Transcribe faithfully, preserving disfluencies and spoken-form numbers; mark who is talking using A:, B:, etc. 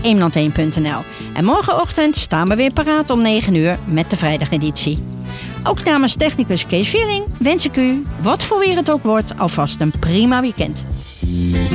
A: eemland één punt n l. En morgenochtend staan we weer paraat om negen uur met de vrijdageditie. Ook namens technicus Kees Villing wens ik u, wat voor weer het ook wordt, alvast een prima weekend.